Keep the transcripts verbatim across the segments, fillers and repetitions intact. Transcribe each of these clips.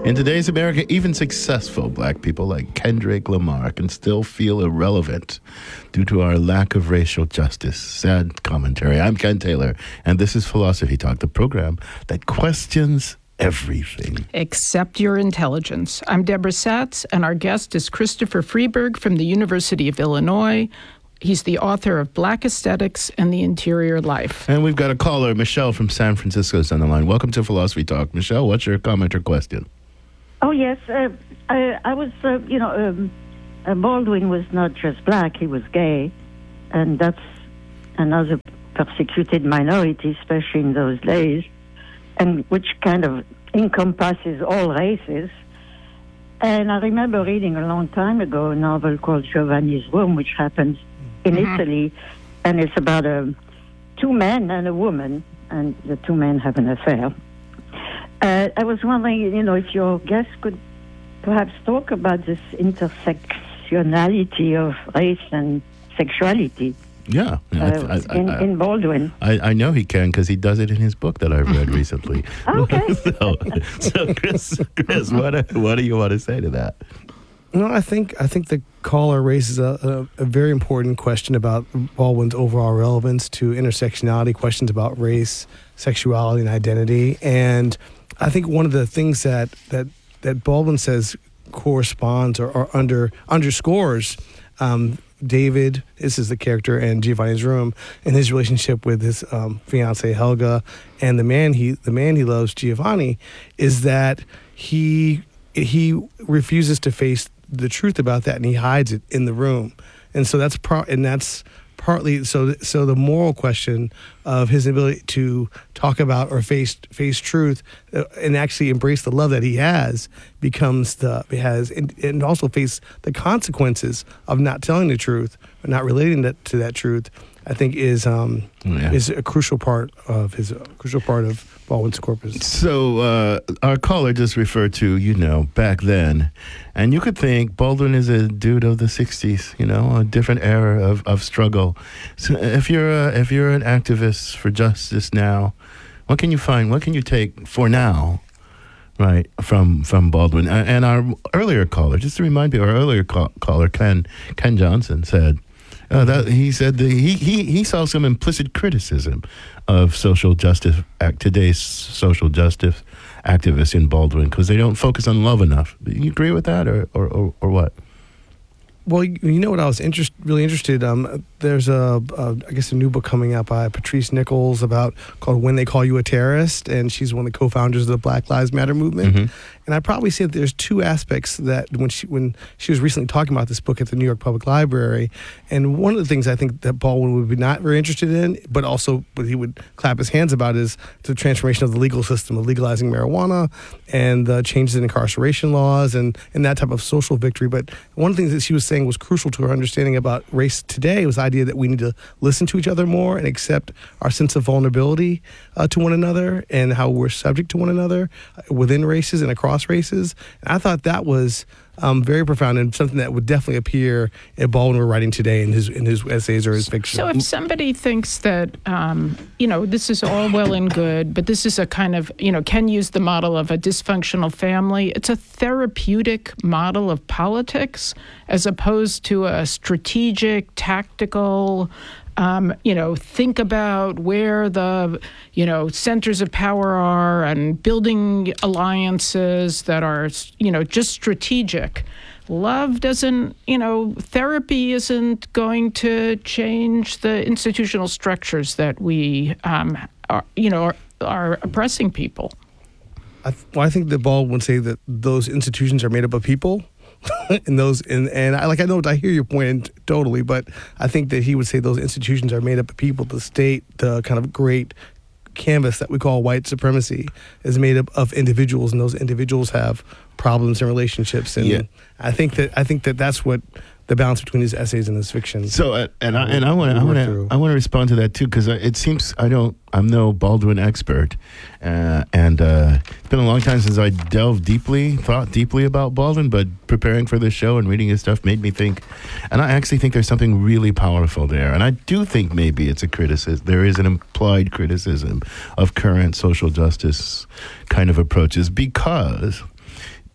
In today's America, even successful black people like Kendrick Lamar can still feel irrelevant due to our lack of racial justice. Sad commentary. I'm Ken Taylor, and this is Philosophy Talk, the program that questions everything. Except your intelligence. I'm Deborah Satz, and our guest is Christopher Freeberg from the University of Illinois. He's the author of Black Aesthetics and the Interior Life. And we've got a caller, Michelle from San Francisco, is on the line. Welcome to Philosophy Talk. Michelle, what's your comment or question? Oh, yes. Uh, I, I was, uh, you know, um, uh, Baldwin was not just black, he was gay. And that's another persecuted minority, especially in those days, and which kind of encompasses all races. And I remember reading a long time ago a novel called Giovanni's Room, which happens in mm-hmm. Italy, and it's about a, two men and a woman, and the two men have an affair. Uh, I was wondering, you know, if your guest could perhaps talk about this intersectionality of race and sexuality. Yeah, uh, I, I, in, I, in Baldwin. I, I know he can because he does it in his book that I've read recently. Okay. so, so, Chris, Chris, what what do you want to say to that? No, I think I think the caller raises a, a, a very important question about Baldwin's overall relevance to intersectionality, questions about race, sexuality, and identity. And I think one of the things that that, that Baldwin says corresponds or, or under underscores um, David, this is the character in Giovanni's Room, and his relationship with his um, fiancée Helga, and the man he the man he loves, Giovanni, is that he he refuses to face the truth about that, and he hides it in the room. And so that's pro- and that's partly so so the moral question of his ability to talk about or face face truth uh, and actually embrace the love that he has becomes the has and, and also face the consequences of not telling the truth or not relating that, to that truth. I think is um, yeah. is a crucial part of his uh, crucial part of Baldwin's corpus. So uh, our caller just referred to, you know, back then, and you could think Baldwin is a dude of the sixties, you know, a different era of, of struggle. So if you're a, if you're an activist for justice now, what can you find? What can you take for now, right, from from Baldwin? And our earlier caller, just to remind you, our earlier call, caller Ken Ken Johnson said. Uh, that he said that he, he, he saw some implicit criticism of social justice, act, today's social justice activists in Baldwin because they don't focus on love enough. Do you agree with that, or or, or, or what? Well, you know what I was interest, really interested. Um, there's a, a, I guess, a new book coming out by Patrice Nichols about called "When They Call You a Terrorist," and she's one of the co-founders of the Black Lives Matter movement. Mm-hmm. And I probably say that there's two aspects that when she when she was recently talking about this book at the New York Public Library, and one of the things I think that Baldwin would be not very interested in, but also what he would clap his hands about is the transformation of the legal system, of legalizing marijuana and the changes in incarceration laws and, and that type of social victory. But one of the things that she was saying was crucial to her understanding about race today was the idea that we need to listen to each other more and accept our sense of vulnerability uh, to one another and how we're subject to one another within races and across races. And I thought that was um, very profound and something that would definitely appear in Baldwin we're writing today in his in his essays or his fiction. So if somebody thinks that, um, you know, this is all well and good, but this is a kind of, you know, Ken used the model of a dysfunctional family. It's a therapeutic model of politics as opposed to a strategic, tactical, Um, you know, think about where the, you know, centers of power are and building alliances that are, you know, just strategic. Love doesn't, you know, therapy isn't going to change the institutional structures that we, um, are, you know, are, are oppressing people. I, th- well, I think that Baldwin would say that those institutions are made up of people. and those and, and I like I know I hear your point totally, but I think that he would say those institutions are made up of people. The state, the kind of great canvas that we call white supremacy, is made up of individuals, and those individuals have problems and relationships. And yeah. I think that I think that that's what the balance between his essays and his fiction. So, uh, and I and I want I want to I want to respond to that too, because it seems I don't I'm no Baldwin expert, uh, and uh, it's been a long time since I delved deeply, thought deeply about Baldwin. But preparing for this show and reading his stuff made me think, and I actually think there's something really powerful there. And I do think maybe it's a criticism. There is an implied criticism of current social justice kind of approaches because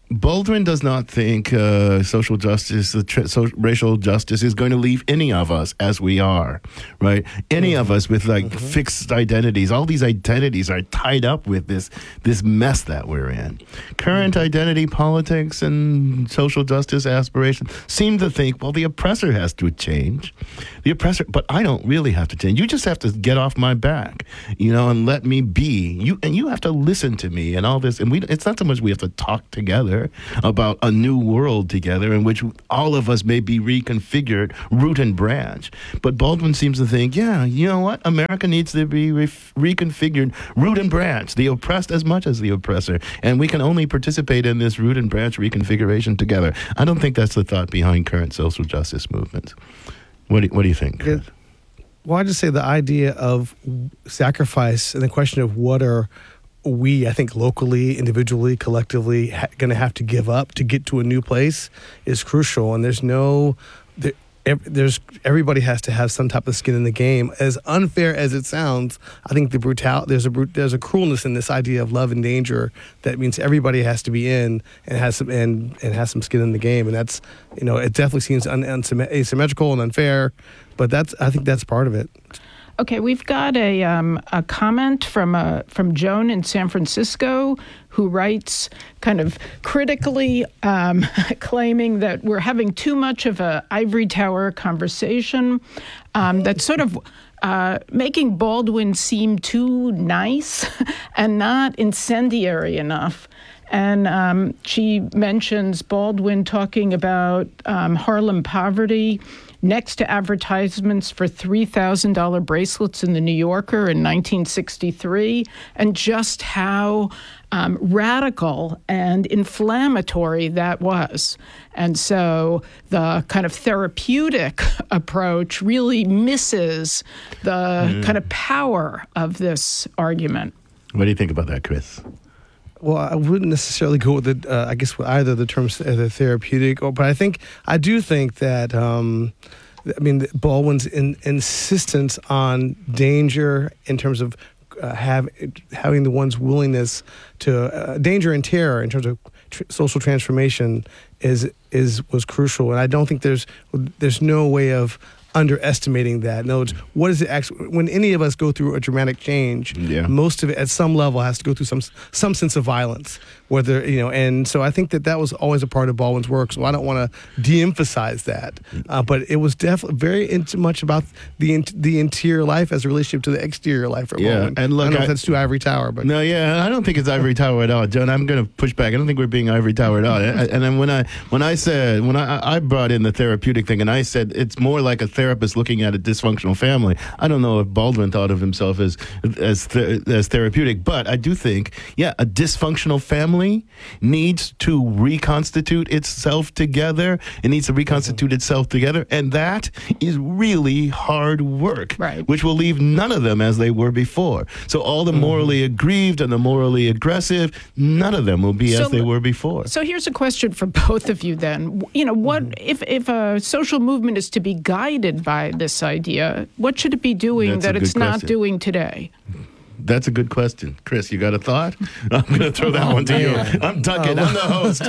Baldwin does not think uh, social justice, the tra- so racial justice, is going to leave any of us as we are, right? Any mm-hmm. of us with like mm-hmm. fixed identities. All these identities are tied up with this this mess that we're in. Current mm-hmm. identity politics and social justice aspirations seem to think, well, the oppressor has to change. The oppressor, but I don't really have to change. You just have to get off my back, you know, and let me be. You and you have to listen to me and all this. And we, it's not so much we have to talk together about a new world together in which all of us may be reconfigured root and branch. But Baldwin seems to think, yeah, you know what? America needs to be re- reconfigured root and branch, the oppressed as much as the oppressor. And we can only participate in this root and branch reconfiguration together. I don't think that's the thought behind current social justice movements. What do, what do you think? Yeah. Well, I just say the idea of sacrifice and the question of what are we, I think, locally, individually, collectively, ha- going to have to give up to get to a new place is crucial. And there's no, there, ev- there's everybody has to have some type of skin in the game. As unfair as it sounds, I think the brutal there's a brut- there's a cruelness in this idea of love and danger that means everybody has to be in and has some and, and has some skin in the game. And that's, you know, it definitely seems un- unsym- asymmetrical and unfair, but that's I think that's part of it. Okay, we've got a um, a comment from uh, from Joan in San Francisco, who writes kind of critically, um, claiming that we're having too much of a ivory tower conversation. Um, that's sort of uh, making Baldwin seem too nice and not incendiary enough. And um, she mentions Baldwin talking about um, Harlem poverty next to advertisements for three thousand dollars bracelets in the New Yorker in nineteen sixty-three, and just how um, radical and inflammatory that was. And so the kind of therapeutic approach really misses the mm. kind of power of this argument. What do you think about that, Chris? Well, I wouldn't necessarily go with the, uh, I guess, with either the terms uh, the therapeutic, or, but I think, I do think that, um, I mean, Baldwin's in, insistence on danger in terms of uh, have, having the one's willingness to, uh, danger and terror in terms of tr- social transformation is is was crucial. And I don't think there's there's no way of underestimating that. In other words, what is it actually, when any of us go through a dramatic change, yeah. most of it at some level has to go through some some sense of violence, whether, you know, and so I think that that was always a part of Baldwin's work, so I don't want to de-emphasize that, uh, but it was definitely very int- much about the in- the interior life as a relationship to the exterior life for yeah, Baldwin. And look, I don't know I, if that's too ivory tower, but no, yeah, I don't think it's ivory tower at all, John. I'm going to push back. I don't think we're being ivory tower at all. And then when I when I said when I I brought in the therapeutic thing, and I said it's more like a therapist looking at a dysfunctional family. I don't know if Baldwin thought of himself as as th- as therapeutic, but I do think, yeah, a dysfunctional family needs to reconstitute itself together. It needs to reconstitute itself together, and that is really hard work, right, which will leave none of them as they were before. So all the morally aggrieved and the morally aggressive, none of them will be so, as they were before. So here's a question for both of you then. You know, what mm-hmm. if, if a social movement is to be guided by this idea, what should it be doing That's that it's question. not doing today? That's a good question. Chris, you got a thought? I'm going to throw that oh, one to man. you. I'm Duncan. Um, I'm the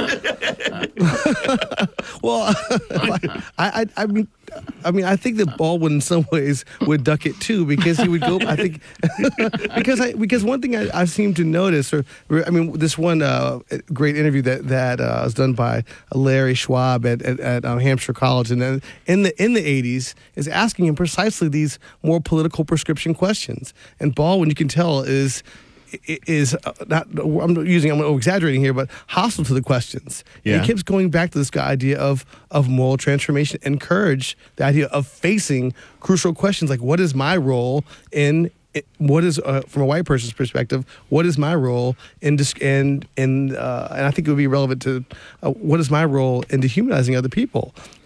host. Well, I, I, I mean, I mean, I think that Baldwin in some ways would duck it too, because he would go. I think because I because one thing I, I seem to notice, or I mean, this one uh, great interview that that uh, was done by Larry Schwab at at, at um, Hampshire College, and then in the in the eighties is asking him precisely these more political prescription questions, and Baldwin, you can tell, is. is not, I'm using, I'm exaggerating here, but hostile to the questions. Yeah. And he keeps going back to this idea of, of moral transformation, encourage the idea of facing crucial questions like, what is my role in, what is, uh, from a white person's perspective, what is my role in, dis- in, in uh, and I think it would be relevant to, uh, what is my role in dehumanizing other people?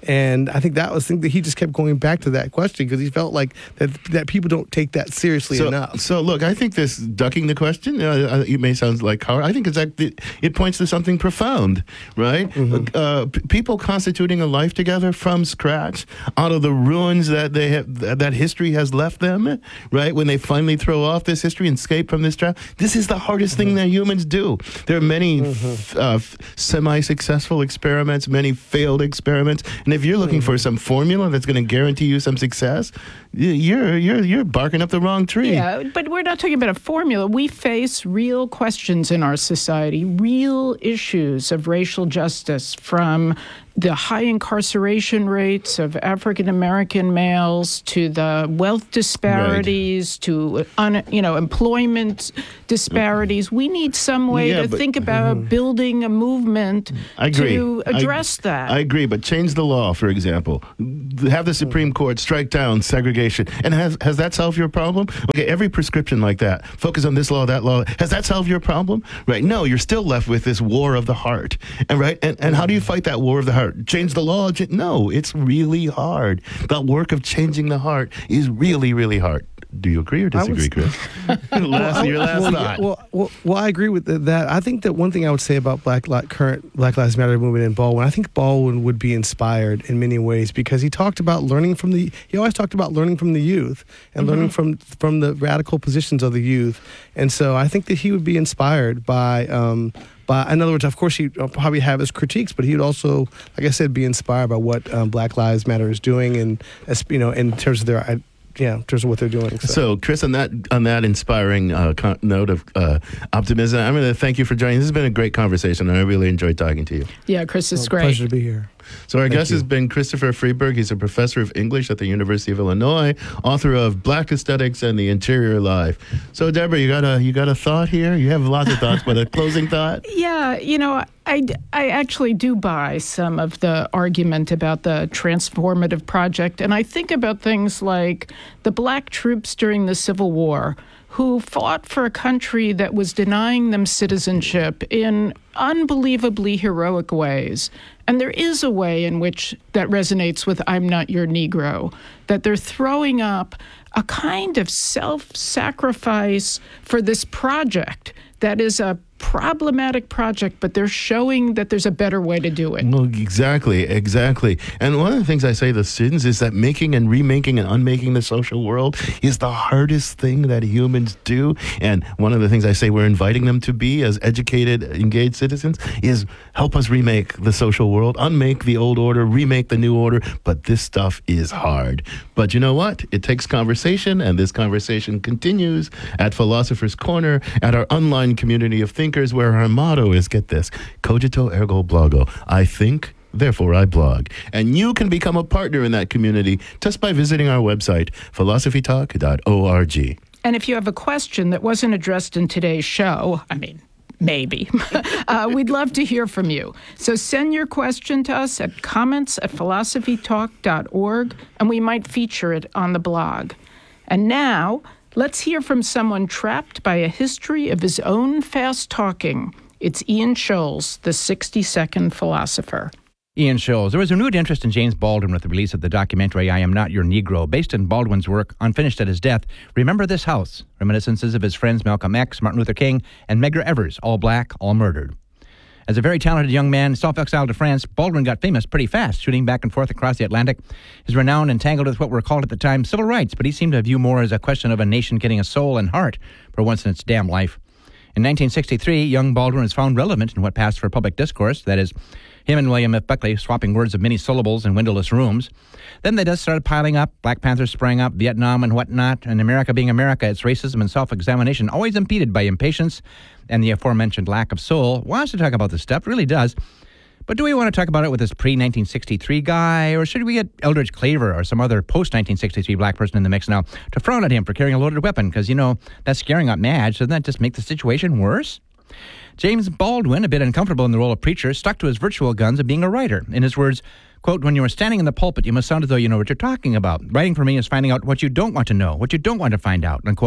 And I think that was the thing that he just kept going back to that question because he felt like that that people don't take that seriously so, enough. So, look, I think this ducking the question, uh, it may sound like hard. I think it's like it, it points to something profound, right? Mm-hmm. Uh, p- people constituting a life together from scratch out of the ruins that they have, that history has left them, right? When they finally throw off this history and escape from this trap, this is the hardest mm-hmm. thing that humans do. There are many mm-hmm. f- uh, f- semi-successful experiments, many failed experiments. And if you're looking for some formula that's going to guarantee you some success, you're you're you're barking up the wrong tree. Yeah, but we're not talking about a formula. We face real questions in our society, real issues of racial justice, from the high incarceration rates of African American males to the wealth disparities right. to un, you know employment disparities. We need some way yeah, to but, think about mm-hmm. building a movement I agree. to address I, that. I agree, but change the law, for example. Have the Supreme Court strike down segregation. And has has that solved your problem? Okay, every prescription like that, focus on this law, that law. Has that solved your problem? Right? No, you're still left with this war of the heart. And right? And and how do you fight that war of the heart? Change the law? No, it's really hard. The work of changing the heart is really, really hard. Do you agree or disagree, Chris? last, your last well, thought. Well, well, well, I agree with that. I think that one thing I would say about Black Li- current Black Lives Matter movement in Baldwin, I think Baldwin would be inspired in many ways because he talked about learning from the. He always talked about learning from the youth and mm-hmm. learning from from the radical positions of the youth, and so I think that he would be inspired by. Um, But in other words, of course, he'd probably have his critiques, but he'd also, like I said, be inspired by what um, Black Lives Matter is doing, and you know, in terms of their, yeah, in terms of what they're doing. So, so Chris, on that on that inspiring uh, con- note of uh, optimism, I'm going to thank you for joining. This has been a great conversation, and I really enjoyed talking to you. Yeah, Chris, it's well, great. Pleasure to be here. So our Thank guest you. has been Christopher Freeberg. He's a professor of English at the University of Illinois, author of Black Aesthetics and the Interior Life. So Deborah, you got a you got a thought here? You have lots of thoughts, but a closing thought? Yeah, you know, I, I actually do buy some of the argument about the transformative project, and I think about things like the black troops during the Civil War who fought for a country that was denying them citizenship in unbelievably heroic ways. And there is a way in which that resonates with I'm Not Your Negro, that they're throwing up a kind of self-sacrifice for this project that is a problematic project, but they're showing that there's a better way to do it. Well, exactly, exactly. And one of the things I say to students is that making and remaking and unmaking the social world is the hardest thing that humans do. And one of the things I say we're inviting them to be as educated, engaged citizens is help us remake the social world, unmake the old order, remake the new order. But this stuff is hard. But you know what? It takes conversation, and this conversation continues at Philosopher's Corner, at our online community of thinkers, where our motto is, get this, cogito ergo blogo. I think, therefore I blog. And you can become a partner in that community just by visiting our website, philosophy talk dot org. And if you have a question that wasn't addressed in today's show, I mean, maybe, uh, we'd love to hear from you. So send your question to us at comments at philosophy talk dot org, and we might feature it on the blog. And now, let's hear from someone trapped by a history of his own fast talking. It's Ian Scholes, the sixty-second philosopher. Ian Scholes. There was renewed interest in James Baldwin with the release of the documentary I Am Not Your Negro, based on Baldwin's work, unfinished at his death, Remember This House, reminiscences of his friends Malcolm X, Martin Luther King, and Medgar Evers, all black, all murdered. As a very talented young man, self-exiled to France, Baldwin got famous pretty fast, shooting back and forth across the Atlantic. His renown entangled with what were called at the time civil rights, but he seemed to view more as a question of a nation getting a soul and heart for once in its damn life. In nineteen sixty-three, young Baldwin was found relevant in what passed for public discourse, that is, him and William F. Buckley swapping words of many syllables in windowless rooms. Then they just started piling up, Black Panthers sprang up, Vietnam and whatnot, and America being America, its racism and self-examination always impeded by impatience and the aforementioned lack of soul. Wants to talk about this stuff, really does. But do we want to talk about it with this pre-nineteen sixty-three guy, or should we get Eldridge Claver or some other post-nineteen sixty-three black person in the mix now to frown at him for carrying a loaded weapon? Because, you know, that's scaring up Madge. Doesn't that just make the situation worse? James Baldwin, a bit uncomfortable in the role of preacher, stuck to his virtual guns of being a writer. In his words, quote, when you are standing in the pulpit, you must sound as though you know what you're talking about. Writing for me is finding out what you don't want to know, what you don't want to find out, unquote.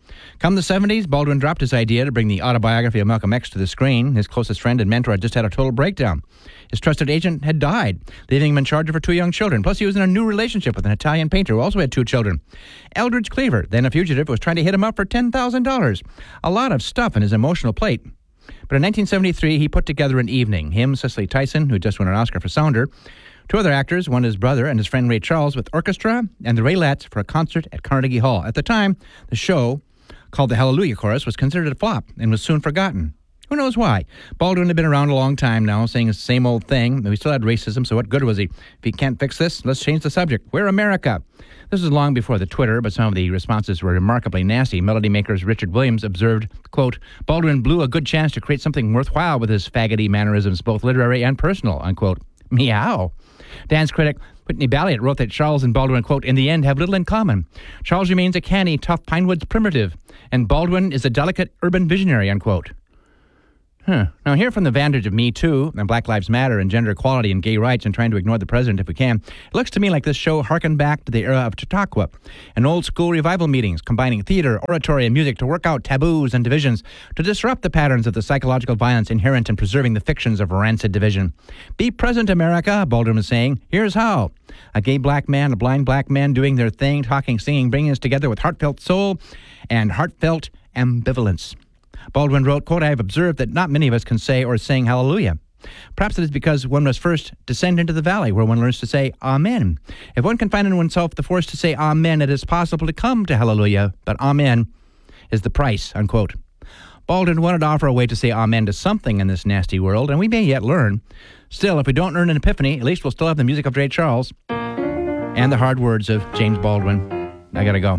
Come the seventies, Baldwin dropped his idea to bring the autobiography of Malcolm X to the screen. His closest friend and mentor had just had a total breakdown. His trusted agent had died, leaving him in charge of her two young children. Plus, he was in a new relationship with an Italian painter who also had two children. Eldridge Cleaver, then a fugitive, was trying to hit him up for ten thousand dollars. A lot of stuff in his emotional plate. But in nineteen seventy-three, he put together an evening. Him, Cicely Tyson, who just won an Oscar for Sounder, two other actors, one his brother and his friend Ray Charles with orchestra, and the Raylettes for a concert at Carnegie Hall. At the time, the show, called the Hallelujah Chorus, was considered a flop and was soon forgotten. Who knows why? Baldwin had been around a long time now, saying the same old thing. We still had racism, so what good was he? If he can't fix this, let's change the subject. We're America. This was long before the Twitter, but some of the responses were remarkably nasty. Melody makers Richard Williams observed, quote, Baldwin blew a good chance to create something worthwhile with his faggoty mannerisms, both literary and personal, unquote. Meow. Dance critic Whitney Balliet wrote that Charles and Baldwin, quote, in the end have little in common. Charles remains a canny, tough Pinewoods primitive, and Baldwin is a delicate urban visionary, unquote. Huh. Now, here from the vantage of Me Too and Black Lives Matter and gender equality and gay rights and trying to ignore the president if we can, it looks to me like this show harkened back to the era of Chautauqua and old school revival meetings combining theater, oratory, and music to work out taboos and divisions, to disrupt the patterns of the psychological violence inherent in preserving the fictions of rancid division. Be present, America, Baldwin was saying. Here's how. A gay black man, a blind black man doing their thing, talking, singing, bringing us together with heartfelt soul and heartfelt ambivalence. Baldwin wrote, quote, I have observed that not many of us can say or sing hallelujah. Perhaps it is because one must first descend into the valley where one learns to say amen. If one can find in oneself the force to say amen, it is possible to come to hallelujah, but amen is the price, unquote. Baldwin wanted to offer a way to say amen to something in this nasty world, and we may yet learn. Still, if we don't earn an epiphany, at least we'll still have the music of Ray Charles and the hard words of James Baldwin. I gotta go.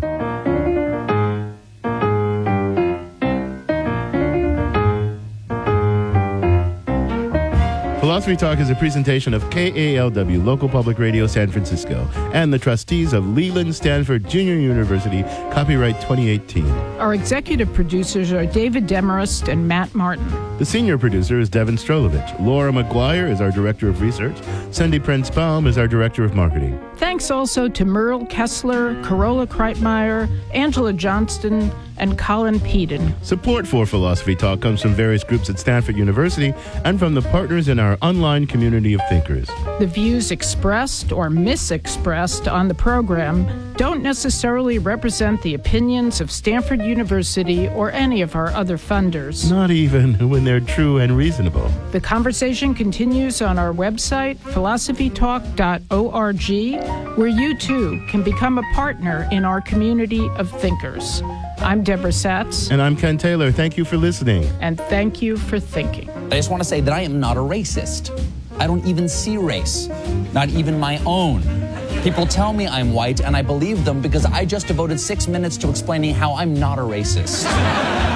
Philosophy Talk is a presentation of K A L W, Local Public Radio San Francisco, and the trustees of Leland Stanford Junior University, copyright twenty eighteen. Our executive producers are David Demarest and Matt Martin. The senior producer is Devin Strolovich. Laura McGuire is our director of research. Cindy Prince-Baum is our director of marketing. Thanks also to Merle Kessler, Carola Kreitmeyer, Angela Johnston, and Colin Peden. Support for Philosophy Talk comes from various groups at Stanford University and from the partners in our online community of thinkers. The views expressed or misexpressed on the program don't necessarily represent the opinions of Stanford University or any of our other funders. Not even when they're true and reasonable. The conversation continues on our website, philosophy talk dot org, where you too can become a partner in our community of thinkers. I'm Deborah Satz. And I'm Ken Taylor. Thank you for listening. And thank you for thinking. I just want to say that I am not a racist. I don't even see race, not even my own. People tell me I'm white, and I believe them because I just devoted six minutes to explaining how I'm not a racist.